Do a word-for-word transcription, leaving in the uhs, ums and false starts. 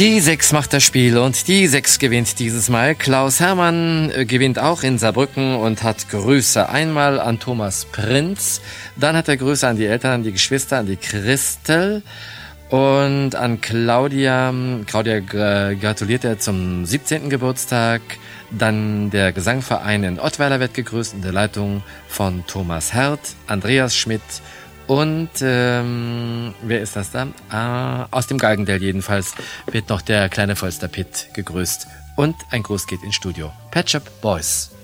Die sechs macht das Spiel und die sechs gewinnt dieses Mal. Klaus Hermann äh, gewinnt auch in Saarbrücken und hat Grüße einmal an Thomas Prinz. Dann hat er Grüße an die Eltern, an die Geschwister, an die Christel und an Claudia. Claudia äh, gratuliert er zum siebzehnten Geburtstag. Dann der Gesangverein in Ottweiler wird gegrüßt in der Leitung von Thomas Hert, Andreas Schmidt und ähm, wer ist das da? Ah, aus dem Galgendell jedenfalls wird noch der kleine Volster Pitt gegrüßt. Und ein Gruß geht ins Studio. Patch Up Boys.